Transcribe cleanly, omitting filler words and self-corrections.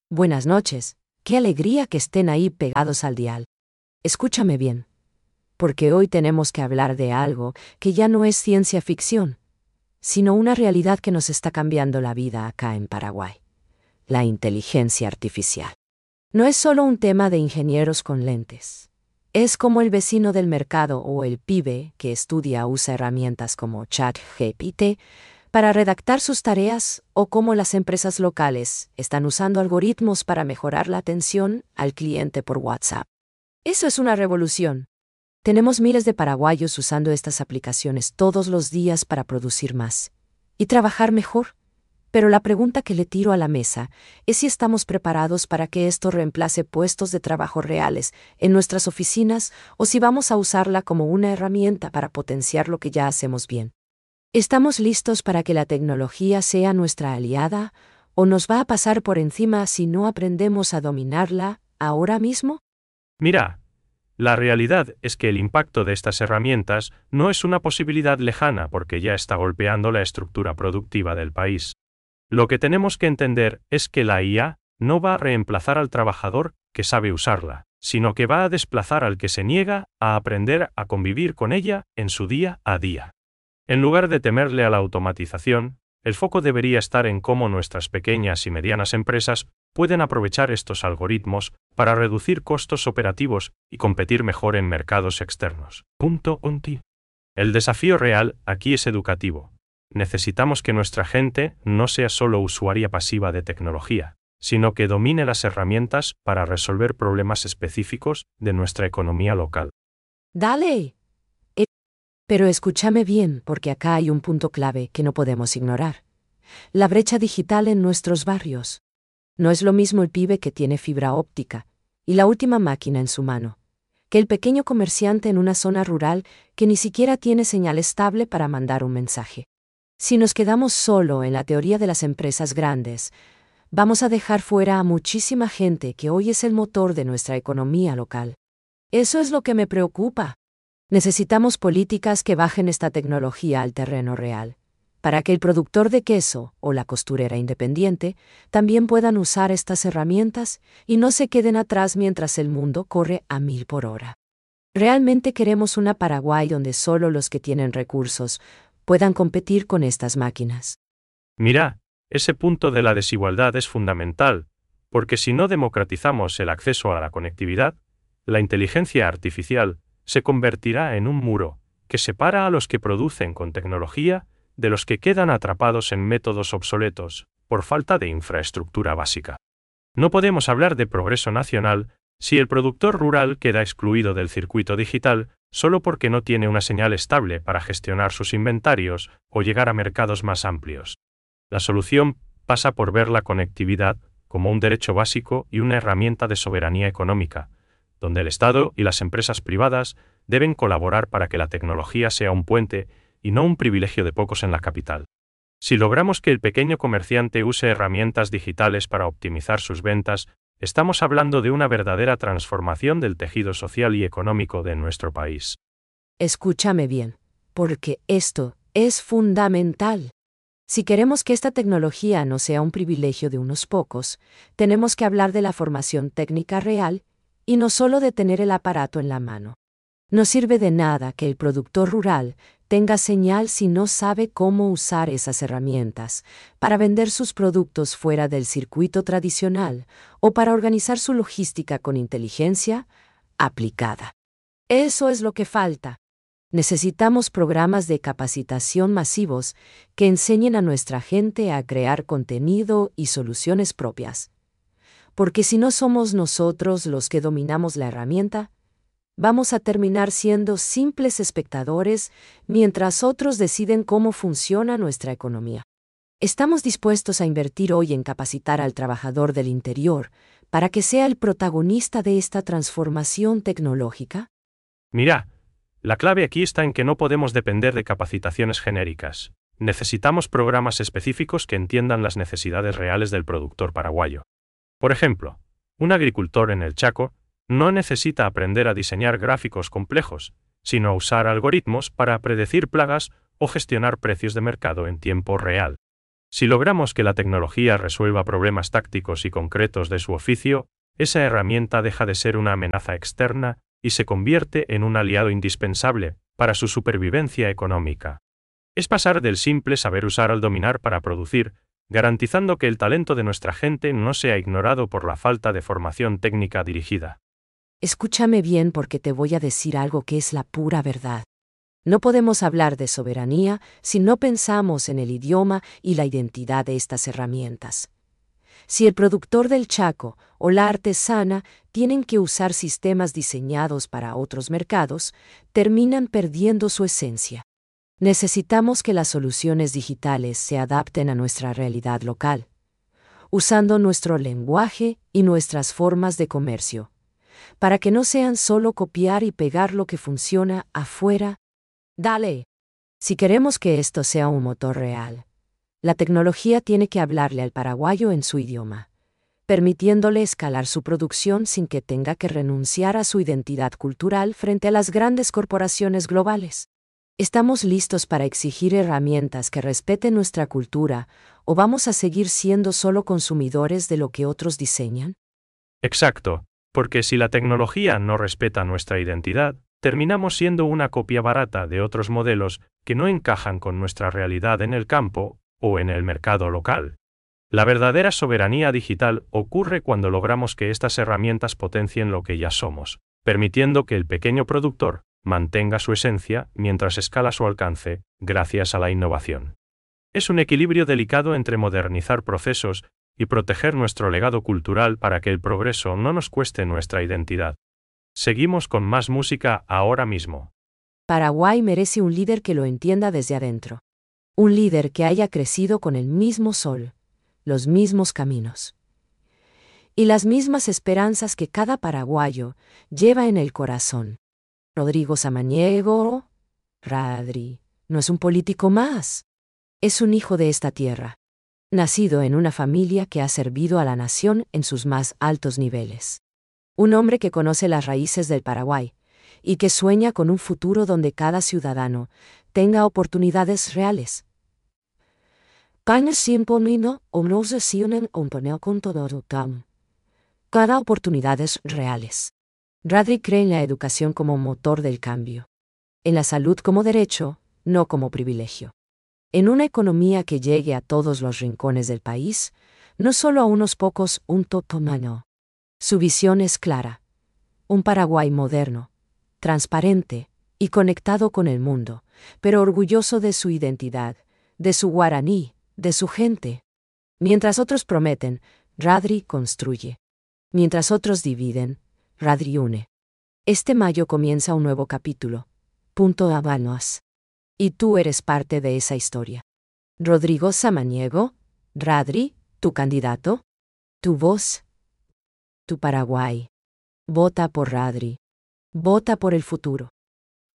Buenas noches. Qué alegría que estén ahí pegados al dial. Escúchame bien, porque hoy tenemos que hablar de algo que ya no es ciencia ficción, sino una realidad que nos está cambiando la vida acá en Paraguay: la inteligencia artificial. No es solo un tema de ingenieros con lentes. Es como el vecino del mercado o el pibe que usa herramientas como ChatGPT para redactar sus tareas, o cómo las empresas locales están usando algoritmos para mejorar la atención al cliente por WhatsApp. Eso es una revolución. Tenemos miles de paraguayos usando estas aplicaciones todos los días para producir más y trabajar mejor. Pero la pregunta que le tiro a la mesa es si estamos preparados para que esto reemplace puestos de trabajo reales en nuestras oficinas, o si vamos a usarla como una herramienta para potenciar lo que ya hacemos bien. ¿Estamos listos para que la tecnología sea nuestra aliada, o nos va a pasar por encima si no aprendemos a dominarla ahora mismo? Mira, la realidad es que el impacto de estas herramientas no es una posibilidad lejana porque ya está golpeando la estructura productiva del país. Lo que tenemos que entender es que la IA no va a reemplazar al trabajador que sabe usarla, sino que va a desplazar al que se niega a aprender a convivir con ella en su día a día. En lugar de temerle a la automatización, el foco debería estar en cómo nuestras pequeñas y medianas empresas pueden aprovechar estos algoritmos para reducir costos operativos y competir mejor en mercados externos. El desafío real aquí es educativo. Necesitamos que nuestra gente no sea solo usuaria pasiva de tecnología, sino que domine las herramientas para resolver problemas específicos de nuestra economía local. ¡Dale! Pero escúchame bien, porque acá hay un punto clave que no podemos ignorar: la brecha digital en nuestros barrios. No es lo mismo el pibe que tiene fibra óptica y la última máquina en su mano, que el pequeño comerciante en una zona rural que ni siquiera tiene señal estable para mandar un mensaje. Si nos quedamos solo en la teoría de las empresas grandes, vamos a dejar fuera a muchísima gente que hoy es el motor de nuestra economía local. Eso es lo que me preocupa. Necesitamos políticas que bajen esta tecnología al terreno real, para que el productor de queso o la costurera independiente también puedan usar estas herramientas y no se queden atrás mientras el mundo corre a 1000 por hora. ¿Realmente queremos una Paraguay donde solo los que tienen recursos puedan competir con estas máquinas? Mira, ese punto de la desigualdad es fundamental, porque si no democratizamos el acceso a la conectividad, la inteligencia artificial se convertirá en un muro que separa a los que producen con tecnología de los que quedan atrapados en métodos obsoletos por falta de infraestructura básica. No podemos hablar de progreso nacional si el productor rural queda excluido del circuito digital solo porque no tiene una señal estable para gestionar sus inventarios o llegar a mercados más amplios. La solución pasa por ver la conectividad como un derecho básico y una herramienta de soberanía económica, donde el Estado y las empresas privadas deben colaborar para que la tecnología sea un puente y no un privilegio de pocos en la capital. Si logramos que el pequeño comerciante use herramientas digitales para optimizar sus ventas, estamos hablando de una verdadera transformación del tejido social y económico de nuestro país. Escúchame bien, porque esto es fundamental. Si queremos que esta tecnología no sea un privilegio de unos pocos, tenemos que hablar de la formación técnica real y no solo de tener el aparato en la mano. No sirve de nada que el productor rural tenga señal si no sabe cómo usar esas herramientas para vender sus productos fuera del circuito tradicional o para organizar su logística con inteligencia aplicada. Eso es lo que falta. Necesitamos programas de capacitación masivos que enseñen a nuestra gente a crear contenido y soluciones propias. Porque si no somos nosotros los que dominamos la herramienta, vamos a terminar siendo simples espectadores mientras otros deciden cómo funciona nuestra economía. ¿Estamos dispuestos a invertir hoy en capacitar al trabajador del interior para que sea el protagonista de esta transformación tecnológica? Mira, la clave aquí está en que no podemos depender de capacitaciones genéricas. Necesitamos programas específicos que entiendan las necesidades reales del productor paraguayo. Por ejemplo, un agricultor en el Chaco no necesita aprender a diseñar gráficos complejos, sino a usar algoritmos para predecir plagas o gestionar precios de mercado en tiempo real. Si logramos que la tecnología resuelva problemas tácticos y concretos de su oficio, esa herramienta deja de ser una amenaza externa y se convierte en un aliado indispensable para su supervivencia económica. Es pasar del simple saber usar al dominar para producir, garantizando que el talento de nuestra gente no sea ignorado por la falta de formación técnica dirigida. Escúchame bien porque te voy a decir algo que es la pura verdad. No podemos hablar de soberanía si no pensamos en el idioma y la identidad de estas herramientas. Si el productor del Chaco o la artesana tienen que usar sistemas diseñados para otros mercados, terminan perdiendo su esencia. Necesitamos que las soluciones digitales se adapten a nuestra realidad local, usando nuestro lenguaje y nuestras formas de comercio, para que no sean solo copiar y pegar lo que funciona afuera. Dale. Si queremos que esto sea un motor real, la tecnología tiene que hablarle al paraguayo en su idioma, permitiéndole escalar su producción sin que tenga que renunciar a su identidad cultural frente a las grandes corporaciones globales. ¿Estamos listos para exigir herramientas que respeten nuestra cultura o vamos a seguir siendo solo consumidores de lo que otros diseñan? Exacto, porque si la tecnología no respeta nuestra identidad, terminamos siendo una copia barata de otros modelos que no encajan con nuestra realidad en el campo o en el mercado local. La verdadera soberanía digital ocurre cuando logramos que estas herramientas potencien lo que ya somos, permitiendo que el pequeño productor mantenga su esencia mientras escala su alcance, gracias a la innovación. Es un equilibrio delicado entre modernizar procesos y proteger nuestro legado cultural para que el progreso no nos cueste nuestra identidad. Seguimos con más música ahora mismo. Paraguay merece un líder que lo entienda desde adentro. Un líder que haya crecido con el mismo sol, los mismos caminos y las mismas esperanzas que cada paraguayo lleva en el corazón. Rodrigo Samaniego, Radri, no es un político más. Es un hijo de esta tierra, nacido en una familia que ha servido a la nación en sus más altos niveles. Un hombre que conoce las raíces del Paraguay y que sueña con un futuro donde cada ciudadano tenga oportunidades reales. Cada oportunidades reales. Radri cree en la educación como motor del cambio, en la salud como derecho, no como privilegio. En una economía que llegue a todos los rincones del país, no solo a unos pocos, un totomano. Su visión es clara. Un Paraguay moderno, transparente y conectado con el mundo, pero orgulloso de su identidad, de su guaraní, de su gente. Mientras otros prometen, Radri construye. Mientras otros dividen, Radri une. Este mayo comienza un nuevo capítulo. Punto Habanos. Y tú eres parte de esa historia. Rodrigo Samaniego, Radri, tu candidato, tu voz, tu Paraguay. Vota por Radri. Vota por el futuro.